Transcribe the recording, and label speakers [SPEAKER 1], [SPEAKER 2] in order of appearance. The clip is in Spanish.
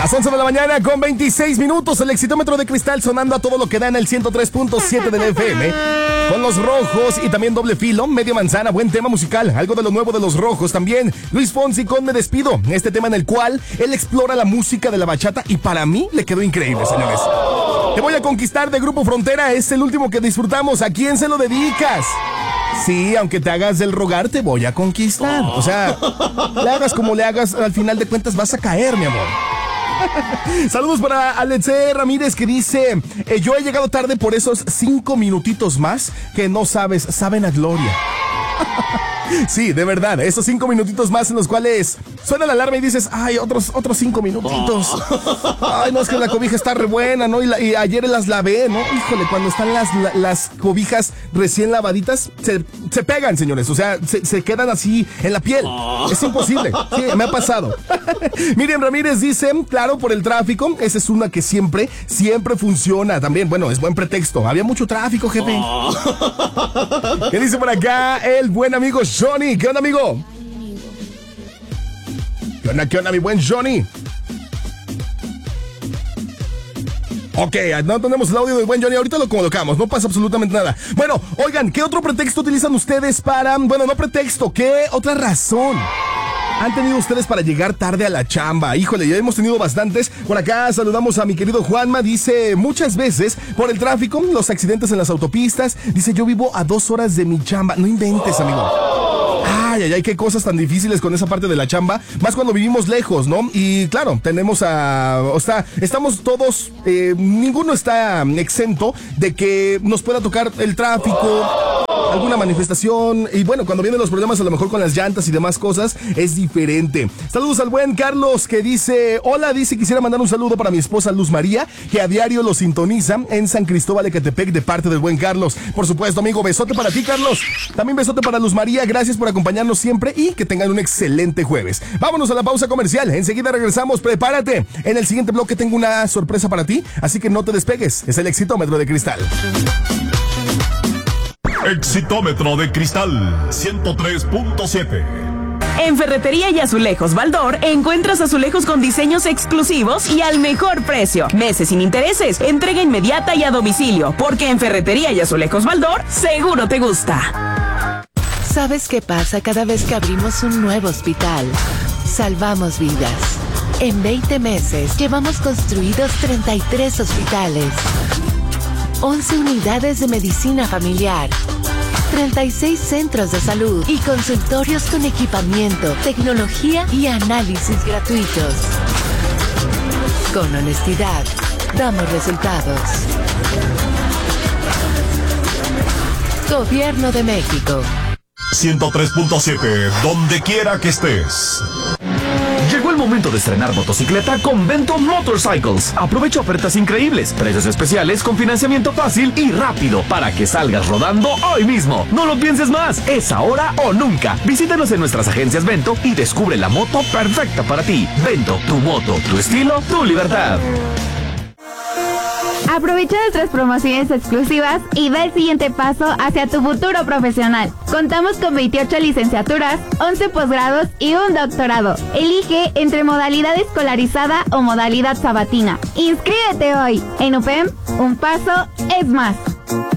[SPEAKER 1] Las 11 de la mañana con 26 minutos, el Exitómetro de Cristal sonando a todo lo que da en el 103.7 del FM. Con Los Rojos y también Doble Filo, Media Manzana, buen tema musical. Algo de lo nuevo de Los Rojos también. Luis Fonsi con Me Despido, este tema en el cual él explora la música de la bachata y para mí le quedó increíble, señores. Te voy a conquistar de Grupo Frontera, es el último que disfrutamos. ¿A quién se lo dedicas? Sí, aunque te hagas del rogar, te voy a conquistar. O sea, le hagas como le hagas, al final de cuentas vas a caer, mi amor. Saludos para Alexe Ramírez que dice: yo he llegado tarde por esos 5 minutitos más que no sabes, saben a gloria. Sí, de verdad, esos 5 minutitos más en los cuales suena la alarma y dices, ay, otros 5 minutitos. Ay, no, es que la cobija está re buena, ¿no? Y ayer las lavé, ¿no? Híjole, cuando están las cobijas recién lavaditas, se pegan, señores. O sea, se quedan así en la piel. Es imposible. Sí, me ha pasado. Miriam Ramírez dice, claro, por el tráfico. Esa es una que siempre funciona. También, bueno, es buen pretexto. Había mucho tráfico, jefe. ¿Qué dice por acá el buen amigo Johnny? ¿Qué onda, amigo? ¿Qué onda, mi buen Johnny? Ok, no tenemos el audio del buen Johnny, ahorita lo colocamos, no pasa absolutamente nada. Bueno, oigan, ¿qué otro pretexto utilizan ustedes para... Bueno, no pretexto, ¿qué otra razón han tenido ustedes para llegar tarde a la chamba? Híjole, ya hemos tenido bastantes. Por acá saludamos a mi querido Juanma. Dice, muchas veces por el tráfico, los accidentes en las autopistas. Dice, yo vivo a 2 horas de mi chamba. No inventes, amigo. Ay, qué cosas tan difíciles con esa parte de la chamba. Más cuando vivimos lejos, ¿no? Y claro, tenemos estamos todos, ninguno está exento de que nos pueda tocar el tráfico, alguna manifestación. Y bueno, cuando vienen los problemas a lo mejor con las llantas y demás cosas, es diferente. Saludos al buen Carlos que dice, hola, dice, quisiera mandar un saludo para mi esposa Luz María, que a diario lo sintoniza en San Cristóbal, Ecatepec, de parte del buen Carlos. Por supuesto, amigo, besote para ti, Carlos. También besote para Luz María, gracias por acompañarnos siempre y que tengan un excelente jueves. Vámonos a la pausa comercial, enseguida regresamos, prepárate. En el siguiente bloque tengo una sorpresa para ti, así que no te despegues. Es el Exitómetro de Cristal.
[SPEAKER 2] Exitómetro de Cristal 103.7.
[SPEAKER 3] En Ferretería y Azulejos Baldor encuentras azulejos con diseños exclusivos y al mejor precio. Meses sin intereses, entrega inmediata y a domicilio, porque en Ferretería y Azulejos Baldor seguro te gusta.
[SPEAKER 4] ¿Sabes qué pasa cada vez que abrimos un nuevo hospital? Salvamos vidas. En 20 meses llevamos construidos 33 hospitales, 11 unidades de medicina familiar, 36 centros de salud y consultorios con equipamiento, tecnología y análisis gratuitos. Con honestidad, damos resultados. Gobierno de México.
[SPEAKER 2] 103.7, donde quiera que estés.
[SPEAKER 5] Llegó el momento de estrenar motocicleta con Bento Motorcycles. Aprovecha ofertas increíbles, precios especiales con financiamiento fácil y rápido para que salgas rodando hoy mismo. No lo pienses más, es ahora o nunca. Visítanos en nuestras agencias Bento y descubre la moto perfecta para ti. Bento, tu moto, tu estilo, tu libertad.
[SPEAKER 6] Aprovecha nuestras promociones exclusivas y da el siguiente paso hacia tu futuro profesional. Contamos con 28 licenciaturas, 11 posgrados y un doctorado. Elige entre modalidad escolarizada o modalidad sabatina. ¡Inscríbete hoy! En UPEM, un paso es más.